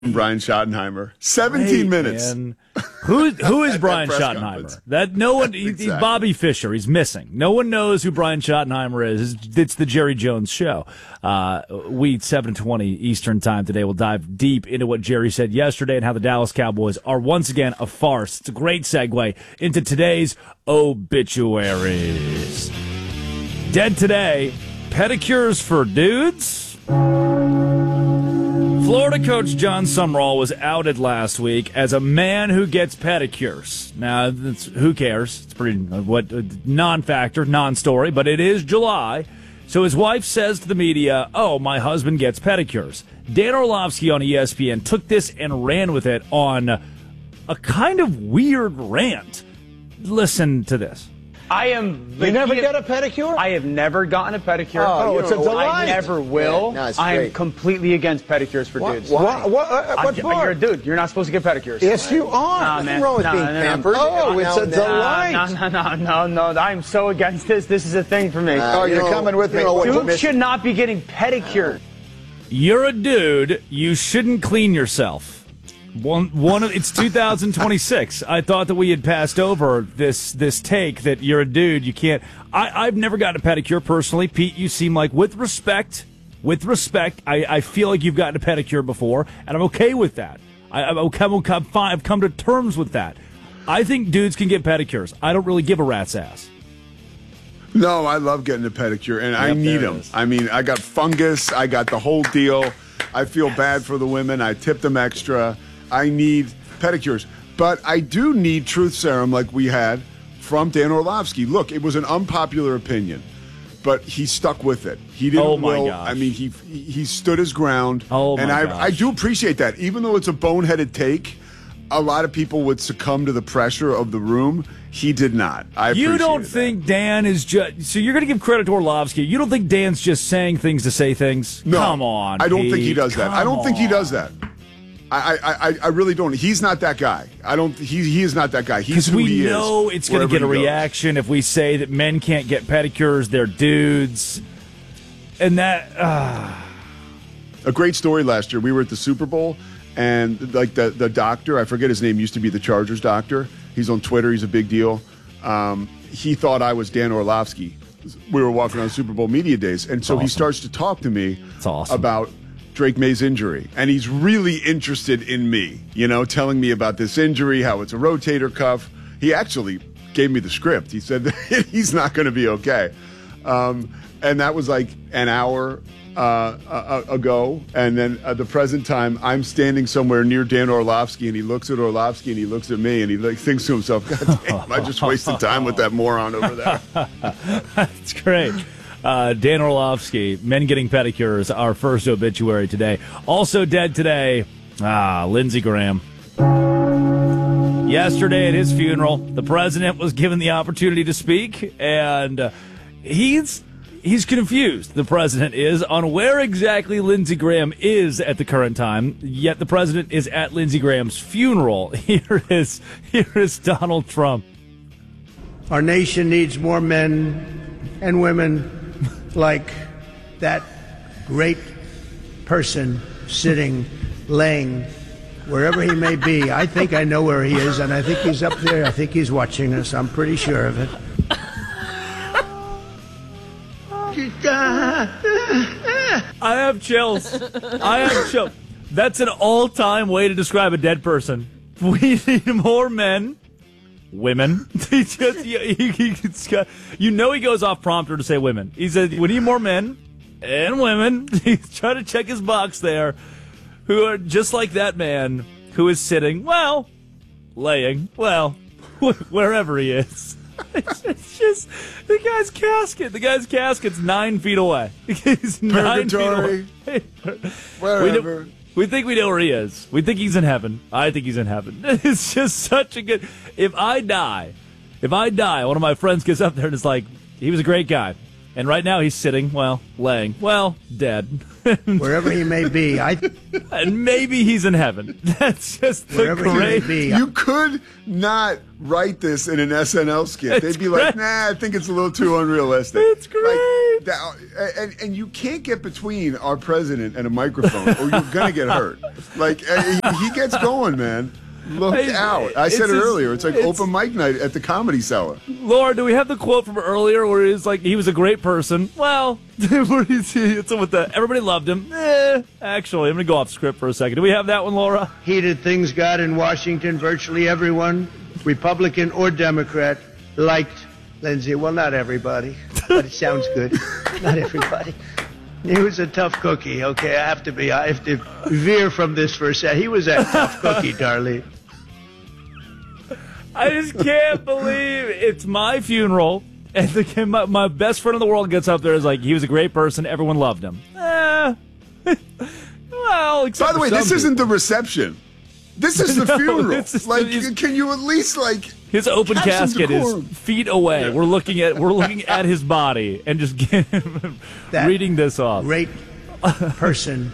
Brian Schottenheimer. 17 minutes. Man. Who is Brian Schottenheimer? Conference. That no one. Exactly. He's Bobby Fischer. He's missing. No one knows who Brian Schottenheimer is. It's the Jerry Jones Show. We 7:20 Eastern Time today. We'll dive deep into what Jerry said yesterday and how the Dallas Cowboys are once again a farce. It's a great segue into today's obituaries. Dead today. Pedicures for dudes. Florida coach John Sumrall was outed last week as a man who gets pedicures. Now, who cares? It's pretty non-factor, non-story, but it is July. So his wife says to the media, "Oh, my husband gets pedicures." Dan Orlovsky on ESPN took this and ran with it on a kind of weird rant. Listen to this. You never get a pedicure? I have never gotten a pedicure. Oh, it's a delight. I never will. Yeah, no, I am great. completely against pedicures for dudes. What You're for? a dude. You're not supposed to get pedicures. Yes, you are. Nah, Nothing man. wrong with No, being no, no. pampered. Oh, it's a delight. No. I'm so against this. This is a thing for me. You're coming with me. Dudes should not be getting pedicured. You're a dude. You shouldn't clean yourself. It's 2026. I thought that we had passed over this take that you're a dude. You can't. I've never gotten a pedicure personally. Pete, you seem like with respect. I feel like you've gotten a pedicure before, and I'm okay with that. I'm fine. I've come to terms with that. I think dudes can get pedicures. I don't really give a rat's ass. No, I love getting a pedicure, and I need them. I mean, I got fungus. I got the whole deal. I feel bad for the women. I tip them extra. I need pedicures. But I do need truth serum like we had from Dan Orlovsky. Look, it was an unpopular opinion, but he stuck with it. He didn't Oh, my will. gosh. I mean, he stood his ground. Oh, my and gosh. I do appreciate that. Even though it's a boneheaded take, a lot of people would succumb to the pressure of the room. He did not. You don't that. think Dan is just... So you're going to give credit to Orlovsky. You don't think Dan's just saying things to say things? No, Come on, I don't Pete. think he does that. I don't think he Come does that. I really don't. He's not that guy. He is not that guy. He's who we he is. know it's going to get a wherever he goes. reaction if we say that men can't get pedicures, they're dudes. And that... A great story last year. We were at the Super Bowl, and like the doctor, I forget his name, used to be the Chargers doctor. He's on Twitter. He's a big deal. He thought I was Dan Orlovsky. We were walking on Super Bowl media days, and so he starts to talk to me about Drake May's injury, and he's really interested in me, telling me about this injury, how it's a rotator cuff. He actually gave me the script. He said that he's not going to be okay. And that was like an hour ago. And then at the present time, I'm standing somewhere near Dan Orlovsky, and he looks at Orlovsky, and he looks at me, and he thinks to himself, God damn, I just wasted time with that moron over there. That's great. Dan Orlovsky, men getting pedicures, our first obituary today. Also dead today, Lindsey Graham. Yesterday at his funeral, the president was given the opportunity to speak, and he's confused, the president is, on where exactly Lindsey Graham is at the current time, yet the president is at Lindsey Graham's funeral. Here is Donald Trump. Our nation needs more men and women like that great person sitting, laying, wherever he may be. I think I know where he is, and I think he's up there. I think he's watching us. I'm pretty sure of it. I have chills. That's an all-time way to describe a dead person. We need more men. Women. He goes off prompter to say women. He said, we need more men and women. He's trying to check his box there, who are just like that man who is sitting, laying, wherever he is. It's just the guy's casket. The guy's casket's 9 feet away. He's 9 feet away. Wherever. We think we know where he is. We think he's in heaven. I think he's in heaven. It's just such a good... If I die, one of my friends gets up there and is like, he was a great guy. And right now he's sitting, laying, dead. Wherever he may be, and maybe he's in heaven. That's just the great. You could not write this in an SNL skit. They'd be like, "Nah, I think it's a little too unrealistic." It's great. And you can't get between our president and a microphone, or you're gonna get hurt. Like he gets going, man. Look out. I said it earlier. It's like open mic night at the Comedy Cellar. Laura, do we have the quote from earlier where he's like, he was a great person? Well, where is he? It's with the, everybody loved him. Actually, I'm going to go off script for a second. Do we have that one, Laura? Heated things got in Washington. Virtually everyone, Republican or Democrat, liked Lindsey. Well, not everybody, but it sounds good. Not everybody. He was a tough cookie, okay? I have to veer from this for a second. He was a tough cookie, Darlene. I just can't believe it's my funeral, and my best friend in the world gets up there and is like, he was a great person, everyone loved him. Well, except by the way, this people. isn't the reception. This is the funeral. Can you at least his open casket is feet away. Yeah. We're looking at his body and just reading this off. Great person.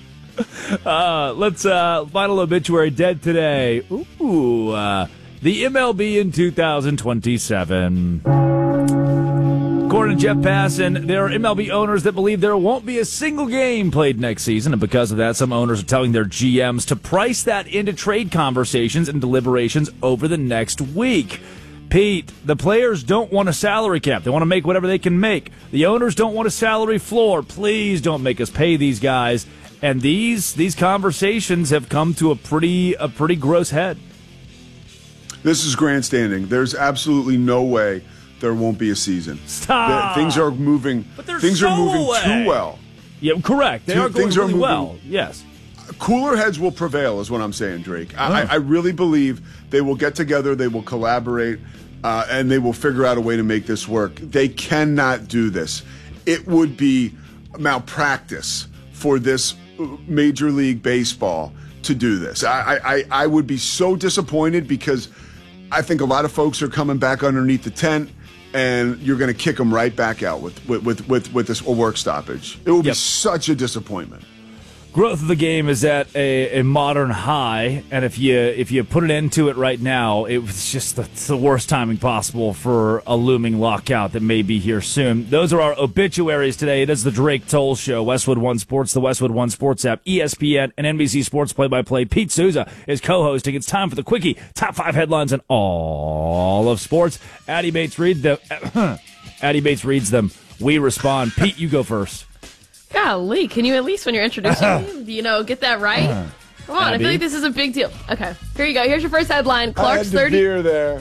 Let's final obituary dead today. Ooh, the MLB in 2027. According to Jeff Passan, there are MLB owners that believe there won't be a single game played next season, and because of that, some owners are telling their GMs to price that into trade conversations and deliberations over the next week. Pete, the players don't want a salary cap. They want to make whatever they can make. The owners don't want a salary floor. Please don't make us pay these guys. And these conversations have come to a pretty gross head. This is grandstanding. There's absolutely no way there won't be a season. Stop. Things are moving. Things are moving too well. Yeah, correct. They are going really well. Yes. Cooler heads will prevail, is what I'm saying, Drake. I really believe they will get together, they will collaborate, and they will figure out a way to make this work. They cannot do this. It would be malpractice for this Major League Baseball to do this. I would be so disappointed because I think a lot of folks are coming back underneath the tent, and you're going to kick them right back out with this work stoppage. It will be such a disappointment. Growth of the game is at a modern high, and if you put an end to it right now, it was just the worst timing possible for a looming lockout that may be here soon. Those are our obituaries today. It is the Drake Toll Show, Westwood One Sports, the Westwood One Sports app, ESPN, and NBC Sports play-by-play. Pete Souza is co-hosting. It's time for the Quickie. Top 5 headlines in all of sports. Addy Bates reads them. We respond. Pete, you go first. Golly, can you at least, when you're introducing me, get that right? Come on, Abby. I feel like this is a big deal. Okay, here you go. Here's your first headline. Clark's 30. Beer there.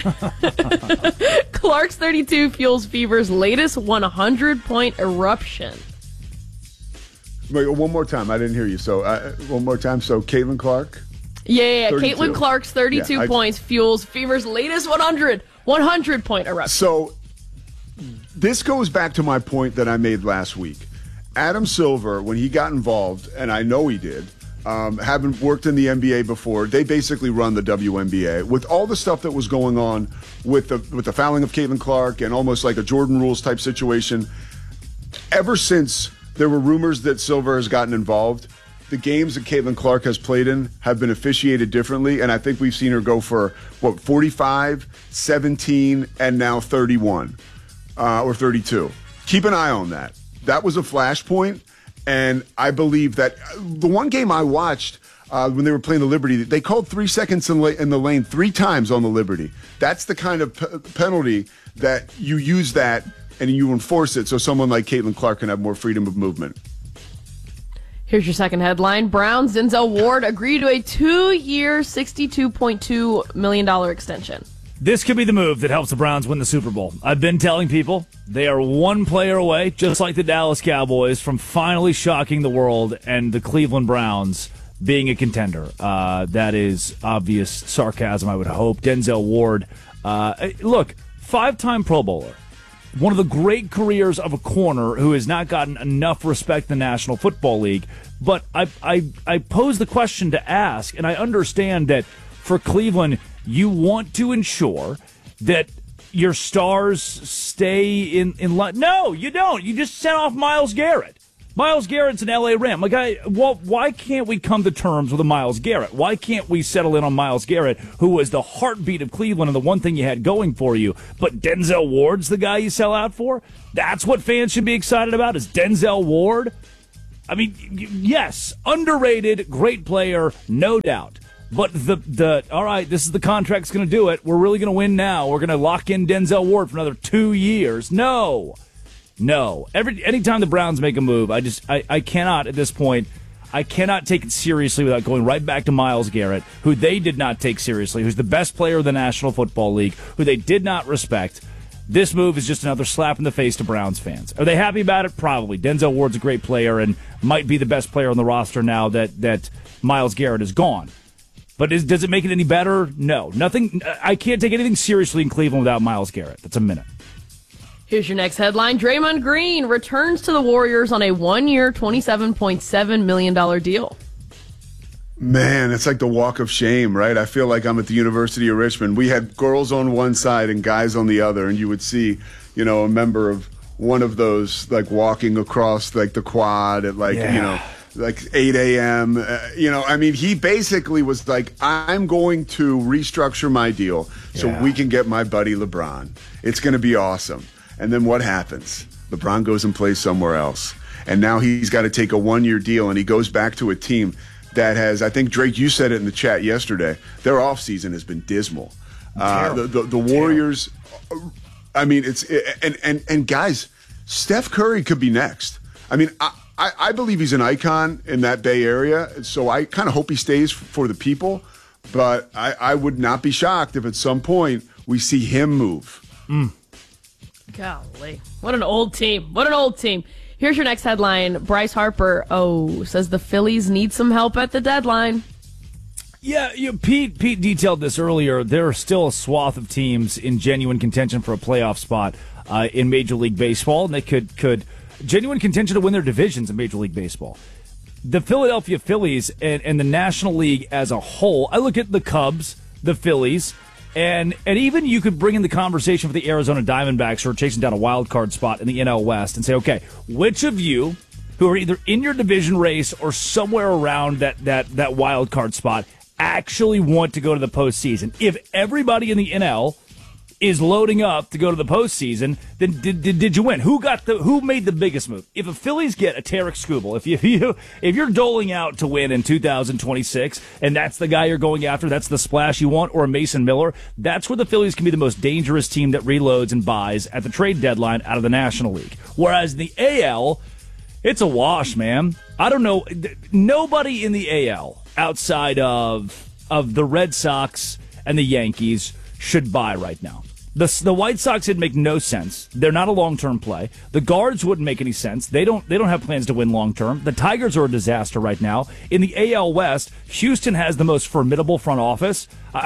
Clark's 32 fuels Fever's latest 100-point eruption. Wait, one more time. I didn't hear you. So one more time. So Caitlin Clark. Yeah. Caitlin Clark's 32 points fuels Fever's latest 100-point eruption. So this goes back to my point that I made last week. Adam Silver, when he got involved, and I know he did, having worked in the NBA before, they basically run the WNBA. With all the stuff that was going on with the fouling of Caitlin Clark and almost like a Jordan Rules type situation, ever since there were rumors that Silver has gotten involved, the games that Caitlin Clark has played in have been officiated differently, and I think we've seen her go for, 45, 17, and now 31 or 32. Keep an eye on that. That was a flashpoint, and I believe that the one game I watched when they were playing the Liberty, they called 3 seconds in the lane 3 times on the Liberty. That's the kind of penalty that you use that and you enforce it so someone like Caitlin Clark can have more freedom of movement. Here's your second headline. Browns' Denzel Ward agreed to a 2-year, $62.2 million extension. This could be the move that helps the Browns win the Super Bowl. I've been telling people they are one player away, just like the Dallas Cowboys, from finally shocking the world and the Cleveland Browns being a contender. That is obvious sarcasm, I would hope. Denzel Ward, look, 5-time Pro Bowler. One of the great careers of a corner who has not gotten enough respect in the National Football League. But I pose the question to ask, and I understand that for Cleveland, you want to ensure that your stars stay in line. No, you don't. You just sent off Myles Garrett. Myles Garrett's an L.A. Ram. Why can't we come to terms with a Myles Garrett? Why can't we settle in on Myles Garrett, who was the heartbeat of Cleveland and the one thing you had going for you? But Denzel Ward's the guy you sell out for? That's what fans should be excited about, is Denzel Ward? I mean, yes, underrated, great player, no doubt. But all right, this is the contract's going to do it. We're really going to win now. We're going to lock in Denzel Ward for another 2 years. No. Anytime the Browns make a move, I cannot at this point. I cannot take it seriously without going right back to Myles Garrett, who they did not take seriously, who's the best player of the National Football League, who they did not respect. This move is just another slap in the face to Browns fans. Are they happy about it? Probably. Denzel Ward's a great player and might be the best player on the roster now that Myles Garrett is gone. But does it make it any better? No. Nothing. I can't take anything seriously in Cleveland without Myles Garrett. That's a minute. Here's your next headline. Draymond Green returns to the Warriors on a 1-year, $27.7 million deal. Man, it's like the walk of shame, right? I feel like I'm at the University of Richmond. We had girls on one side and guys on the other, and you would see, a member of one of those, like, walking across, like, the quad at, like, like 8 a.m. He basically was like, I'm going to restructure my deal so we can get my buddy LeBron. It's going to be awesome. And then what happens? LeBron goes and plays somewhere else. And now he's got to take a 1-year deal, and he goes back to a team that has, I think, Drake, you said it in the chat yesterday, their offseason has been dismal. The Warriors, and guys, Steph Curry could be next. I mean, I believe he's an icon in that Bay Area, so I kind of hope he stays for the people. But I would not be shocked if at some point we see him move. Golly. What an old team. Here's your next headline. Bryce Harper, says the Phillies need some help at the deadline. Yeah, Pete detailed this earlier. There are still a swath of teams in genuine contention for a playoff spot in Major League Baseball, and they could genuine contention to win their divisions in Major League Baseball. The Philadelphia Phillies and the National League as a whole, I look at the Cubs, the Phillies, and even you could bring in the conversation for the Arizona Diamondbacks who are chasing down a wild card spot in the NL West and say, okay, which of you who are either in your division race or somewhere around that wild card spot actually want to go to the postseason? If everybody in the NL is loading up to go to the postseason, then did you win? Who made the biggest move? If the Phillies get a Tarek Skubal, if you're doling out to win in 2026, and that's the guy you're going after, that's the splash you want, or a Mason Miller, that's where the Phillies can be the most dangerous team that reloads and buys at the trade deadline out of the National League. Whereas in the AL, it's a wash, man. I don't know. Nobody in the AL outside of the Red Sox and the Yankees should buy right now. The White Sox would make no sense. They're not a long-term play. The Guards wouldn't make any sense. They don't have plans to win long-term. The Tigers are a disaster right now. In the AL West, Houston has the most formidable front office.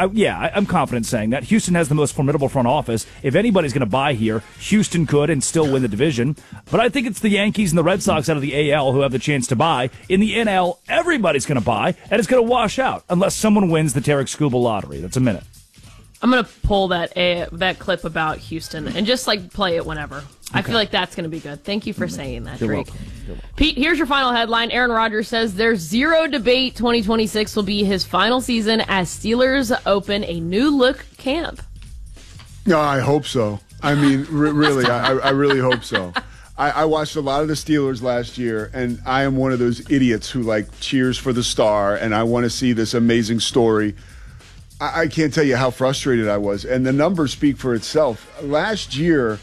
I'm confident saying that. Houston has the most formidable front office. If anybody's going to buy here, Houston could and still win the division. But I think it's the Yankees and the Red Sox out of the AL who have the chance to buy. In the NL, everybody's going to buy, and it's going to wash out unless someone wins the Tarek Skubal lottery. That's a minute. I'm going to pull that clip about Houston and just play it whenever. Okay. I feel like that's going to be good. Thank you for saying that, Drake. You're welcome. Pete, here's your final headline. Aaron Rodgers says there's zero debate 2026 will be his final season as Steelers open a new look camp. No, I hope so. I mean, really, I really hope so. I watched a lot of the Steelers last year, and I am one of those idiots who cheers for the star, and I want to see this amazing story. I can't tell you how frustrated I was. And the numbers speak for itself. Last year,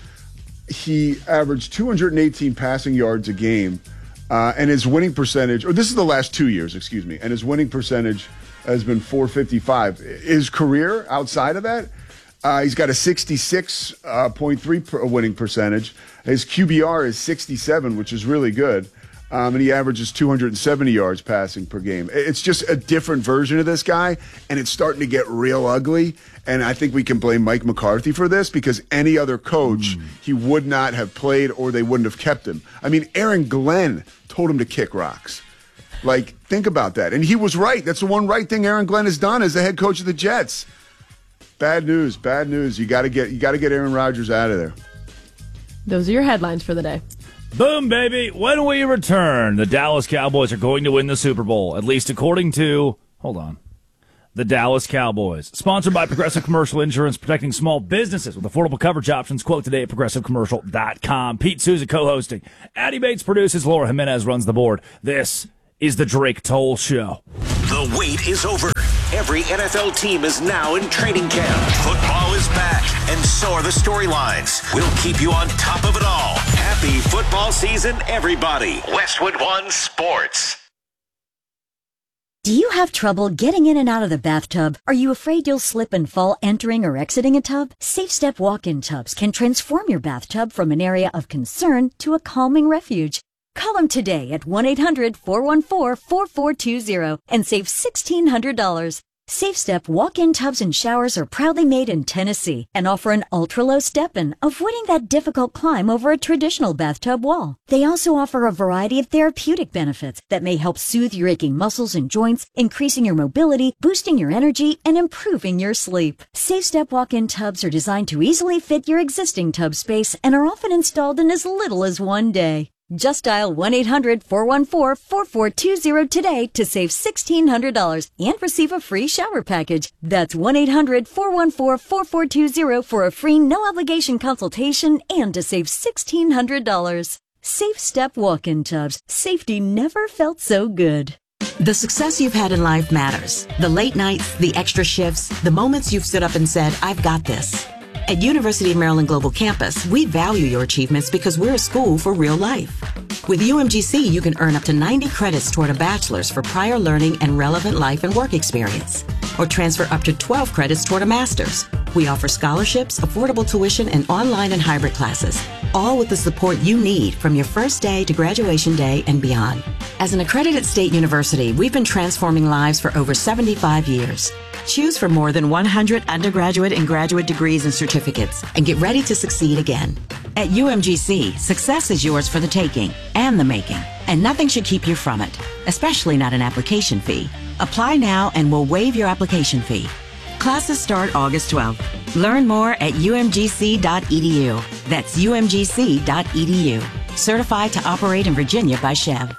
he averaged 218 passing yards a game, and his winning percentage, or this is the last 2 years, excuse me, and his winning percentage has been .455. His career outside of that, he's got a 66.3 winning percentage. His QBR is 67, which is really good. And he averages 270 yards passing per game. It's just a different version of this guy, and it's starting to get real ugly. And I think we can blame Mike McCarthy for this because any other coach, he would not have played or they wouldn't have kept him. I mean, Aaron Glenn told him to kick rocks. Think about that. And he was right. That's the one right thing Aaron Glenn has done as the head coach of the Jets. Bad news. You got to get Aaron Rodgers out of there. Those are your headlines for the day. Boom, baby. When we return, the Dallas Cowboys are going to win the Super Bowl, at least according to, the Dallas Cowboys. Sponsored by Progressive Commercial Insurance, protecting small businesses with affordable coverage options. Quote today at progressivecommercial.com. Pete Souza co-hosting. Addie Bates produces. Laura Jimenez runs the board. This is the Drake Toll Show. The wait is over. Every NFL team is now in training camp. Football is back, and so are the storylines. We'll keep you on top of it all. Happy football season, everybody. Westwood One Sports. Do you have trouble getting in and out of the bathtub? Are you afraid you'll slip and fall entering or exiting a tub? Safe Step walk-in tubs can transform your bathtub from an area of concern to a calming refuge. Call them today at 1-800-414-4420 and save $1,600. Safe Step walk-in tubs and showers are proudly made in Tennessee and offer an ultra-low step-in, avoiding that difficult climb over a traditional bathtub wall. They also offer a variety of therapeutic benefits that may help soothe your aching muscles and joints, increasing your mobility, boosting your energy, and improving your sleep. Safe Step walk-in tubs are designed to easily fit your existing tub space and are often installed in as little as one day. Just dial 1-800-414-4420 today to save $1,600 and receive a free shower package. That's 1-800-414-4420 for a free no-obligation consultation and to save $1,600. Safe Step walk-in tubs. Safety never felt so good. The success you've had in life matters. The late nights, the extra shifts, the moments you've stood up and said, I've got this. At University of Maryland Global Campus, we value your achievements because we're a school for real life. With UMGC, you can earn up to 90 credits toward a bachelor's for prior learning and relevant life and work experience, or transfer up to 12 credits toward a master's. We offer scholarships, affordable tuition, and online and hybrid classes, all with the support you need from your first day to graduation day and beyond. As an accredited state university, we've been transforming lives for over 75 years. Choose from more than 100 undergraduate and graduate degrees and certificates and get ready to succeed again. At UMGC, success is yours for the taking and the making, and nothing should keep you from it, especially not an application fee. Apply now and we'll waive your application fee. Classes start August 12th. Learn more at umgc.edu. That's umgc.edu. Certified to operate in Virginia by Chev.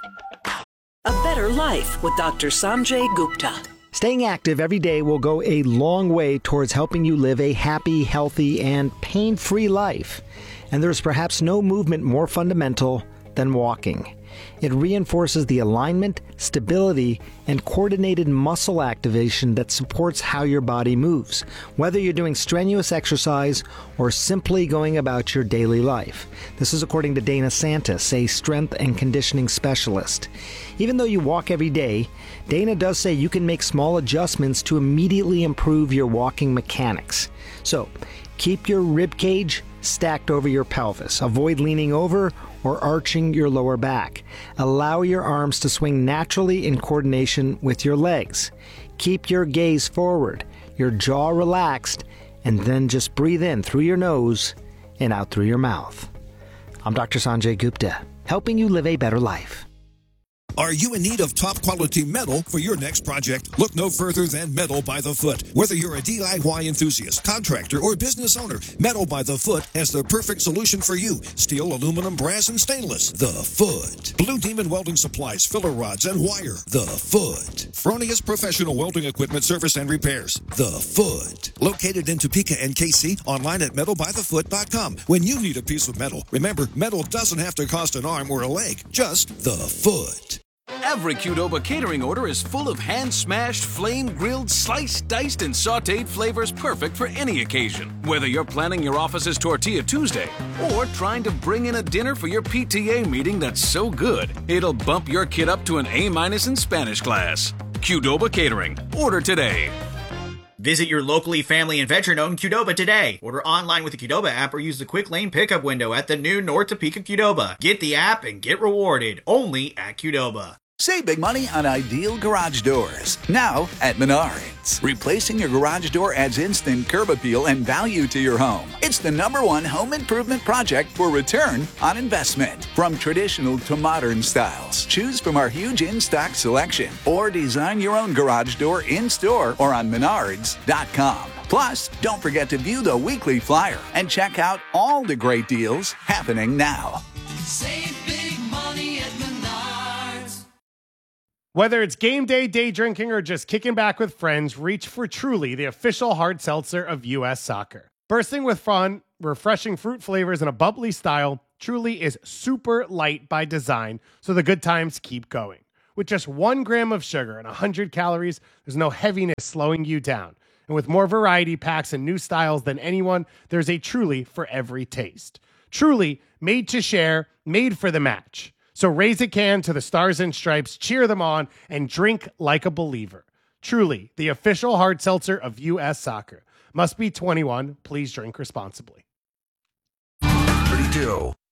A better life with Dr. Sanjay Gupta. Staying active every day will go a long way towards helping you live a happy, healthy, and pain-free life. And there's perhaps no movement more fundamental than walking. It reinforces the alignment, stability, and coordinated muscle activation that supports how your body moves, whether you're doing strenuous exercise or simply going about your daily life. This is according to Dana Santis, a strength and conditioning specialist. Even though you walk every day, Dana does say you can make small adjustments to immediately improve your walking mechanics. So, keep your rib cage stacked over your pelvis. Avoid leaning over or arching your lower back. Allow your arms to swing naturally in coordination with your legs. Keep your gaze forward, your jaw relaxed, and then just breathe in through your nose and out through your mouth. I'm Dr. Sanjay Gupta, helping you live a better life. Are you in need of top-quality metal for your next project? Look no further than Metal by the Foot. Whether you're a DIY enthusiast, contractor, or business owner, Metal by the Foot has the perfect solution for you. Steel, aluminum, brass, and stainless. The Foot. Blue Demon Welding Supplies, filler rods, and wire. The Foot. Fronius Professional Welding Equipment Service and Repairs. The Foot. Located in Topeka and KC, online at metalbythefoot.com. When you need a piece of metal, remember, metal doesn't have to cost an arm or a leg, just the foot. Every Qdoba catering order is full of hand-smashed, flame-grilled, sliced, diced, and sautéed flavors perfect for any occasion. Whether you're planning your office's Tortilla Tuesday or trying to bring in a dinner for your PTA meeting that's so good, it'll bump your kid up to an A- in Spanish class. Qdoba Catering. Order today. Visit your locally family and veteran-owned Qdoba today. Order online with the Qdoba app or use the quick lane pickup window at the new North Topeka Qdoba. Get the app and get rewarded only at Qdoba. Save big money on ideal garage doors. Now at Menards. Replacing your garage door adds instant curb appeal and value to your home. It's the #1 home improvement project for return on investment. From traditional to modern styles, choose from our huge in-stock selection or design your own garage door in-store or on Menards.com. Plus, don't forget to view the weekly flyer and check out all the great deals happening now. Save big money at Menards. Whether it's game day, day drinking, or just kicking back with friends, reach for Truly, the official hard seltzer of U.S. Soccer. Bursting with fun, refreshing fruit flavors, and a bubbly style, Truly is super light by design, so the good times keep going. With just 1 gram of sugar and 100 calories, there's no heaviness slowing you down. And with more variety packs and new styles than anyone, there's a Truly for every taste. Truly, made to share, made for the match. So raise a can to the Stars and Stripes, cheer them on, and drink like a believer. Truly, the official hard seltzer of U.S. Soccer. Must be 21. Please drink responsibly. 32.